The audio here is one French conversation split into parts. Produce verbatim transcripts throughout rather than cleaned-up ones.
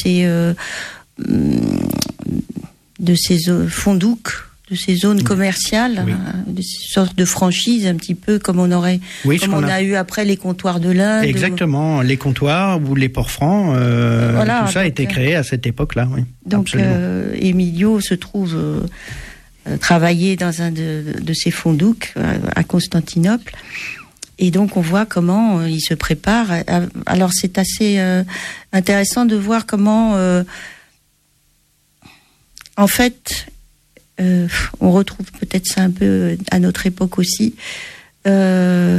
ces euh, de ces fondouks, de ces zones commerciales, oui. hein, de ces sortes de franchises un petit peu comme on aurait, oui, comme on a... a eu après les comptoirs de l'Inde. Exactement, ou... les comptoirs ou les ports francs, euh, voilà, tout ça donc, a été créé à cette époque-là. Oui, donc euh, Emilio se trouve euh, travailler dans un de, de ces fondouks euh, à Constantinople. Et donc on voit comment euh, il se prépare. Alors c'est assez euh, intéressant de voir comment, euh, en fait, euh, on retrouve peut-être ça un peu à notre époque aussi. Euh,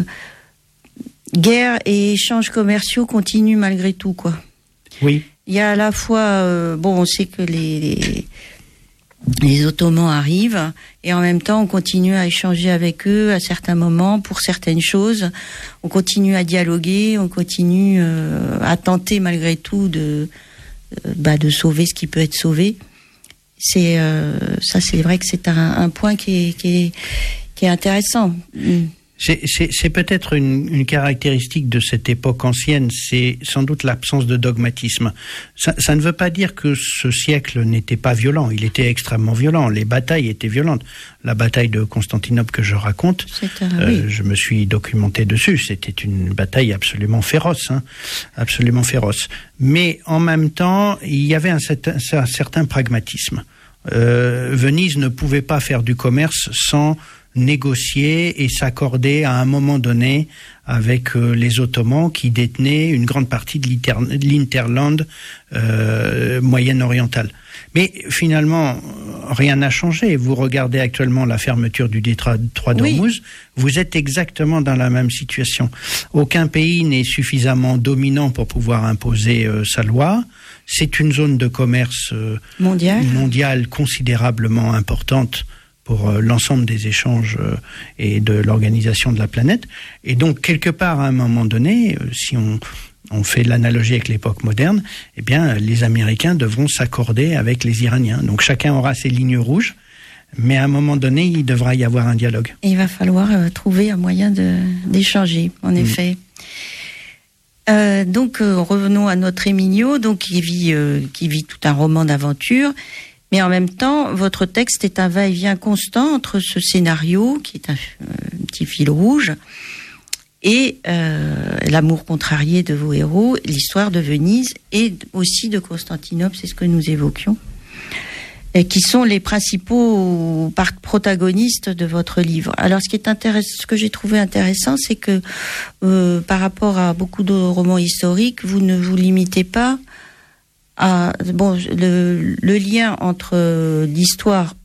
guerre et échanges commerciaux continuent malgré tout, quoi. Oui. Il y a à la fois, euh, bon, on sait que les, les les Ottomans arrivent et en même temps on continue à échanger avec eux à certains moments pour certaines choses. On continue à dialoguer, on continue euh, à tenter malgré tout de euh, bah, de sauver ce qui peut être sauvé. C'est euh, ça, c'est vrai que c'est un, un point qui est qui est qui est intéressant. C'est, c'est, c'est peut-être une, une caractéristique de cette époque ancienne, c'est sans doute l'absence de dogmatisme. Ça, ça ne veut pas dire que ce siècle n'était pas violent, il était extrêmement violent, les batailles étaient violentes. La bataille de Constantinople que je raconte, un, euh, oui. je me suis documenté dessus, c'était une bataille absolument féroce, hein, absolument féroce. Mais en même temps, il y avait un certain, un certain pragmatisme. Euh, Venise ne pouvait pas faire du commerce sans négocier et s'accorder à un moment donné avec euh, les Ottomans qui détenaient une grande partie de, de l'Interland euh, moyen-oriental. Mais finalement, rien n'a changé. Vous regardez actuellement la fermeture du détroit d'Ormuz, oui. Vous êtes exactement dans la même situation. Aucun pays n'est suffisamment dominant pour pouvoir imposer euh, sa loi. C'est une zone de commerce euh, mondiale. mondiale considérablement importante pour euh, l'ensemble des échanges euh, et de l'organisation de la planète. Et donc, quelque part, à un moment donné, euh, si on, on fait l'analogie avec l'époque moderne, eh bien, les Américains devront s'accorder avec les Iraniens. Donc, chacun aura ses lignes rouges, mais à un moment donné, il devra y avoir un dialogue. Et il va falloir euh, trouver un moyen de, d'échanger, en mmh. effet. Euh, donc, euh, revenons à notre Emilio, donc, qui vit, euh, qui vit tout un roman d'aventure. Mais en même temps, votre texte est un va-et-vient constant entre ce scénario, qui est un, un petit fil rouge, et euh, l'amour contrarié de vos héros, l'histoire de Venise et aussi de Constantinople, c'est ce que nous évoquions, et qui sont les principaux protagonistes de votre livre. Alors, ce qui est intéressant, ce que j'ai trouvé intéressant, c'est que euh, par rapport à beaucoup de romans historiques, vous ne vous limitez pas à bon le, le lien entre euh, l'histoire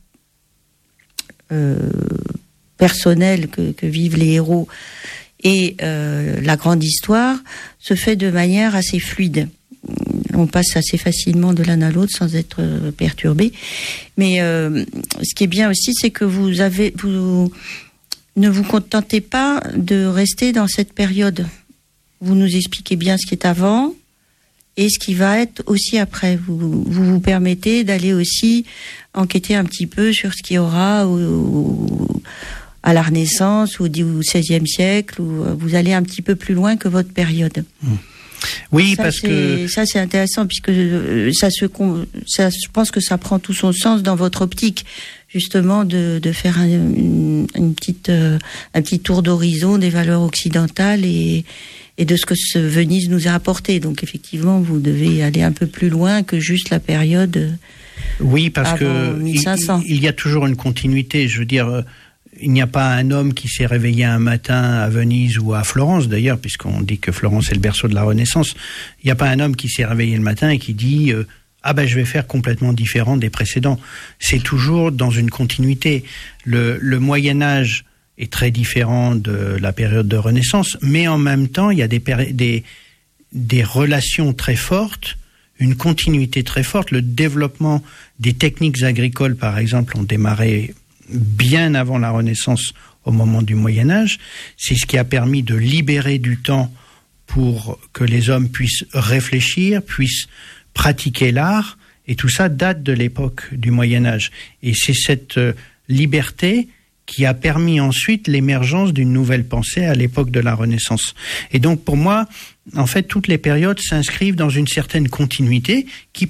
euh, personnelle que, que vivent les héros et euh, la grande histoire se fait de manière assez fluide. On passe assez facilement de l'un à l'autre sans être euh, perturbé. Mais euh, ce qui est bien aussi, c'est que vous avez vous ne vous contentez pas de rester dans cette période. Vous nous expliquez bien ce qui est avant et ce qui va être aussi après. Vous vous, vous permettez d'aller aussi enquêter un petit peu sur ce qu'il y aura au, au, à la Renaissance ou au seizième siècle, où vous allez un petit peu plus loin que votre période. Mmh. Oui, ça, parce c'est, que... Ça, c'est intéressant, puisque ça se, ça, je pense que ça prend tout son sens dans votre optique, justement, de, de faire un, une, une petite, euh, un petit tour d'horizon des valeurs occidentales et, et de ce que ce Venise nous a apporté. Donc, effectivement, vous devez aller un peu plus loin que juste la période oui, parce que mille cinq cents. Il, il y a toujours une continuité. Je veux dire... Il n'y a pas un homme qui s'est réveillé un matin à Venise ou à Florence, d'ailleurs, puisqu'on dit que Florence est le berceau de la Renaissance. Il n'y a pas un homme qui s'est réveillé le matin et qui dit euh, « Ah ben, je vais faire complètement différent des précédents ». C'est toujours dans une continuité. Le, le Moyen-Âge est très différent de la période de Renaissance, mais en même temps, il y a des, des, des relations très fortes, une continuité très forte. Le développement des techniques agricoles, par exemple, ont démarré bien avant la Renaissance, au moment du Moyen-Âge. C'est ce qui a permis de libérer du temps pour que les hommes puissent réfléchir, puissent pratiquer l'art, et tout ça date de l'époque du Moyen-Âge. Et c'est cette euh, liberté qui a permis ensuite l'émergence d'une nouvelle pensée à l'époque de la Renaissance. Et donc pour moi, en fait, toutes les périodes s'inscrivent dans une certaine continuité qui